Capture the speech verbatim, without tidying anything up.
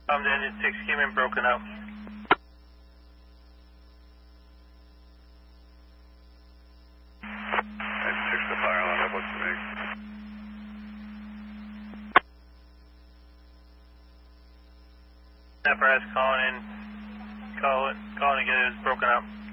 Um, the engine six came in broken up. Engine six to fire alarm, that looks to me. F R S calling in, call it, calling again, it was broken up.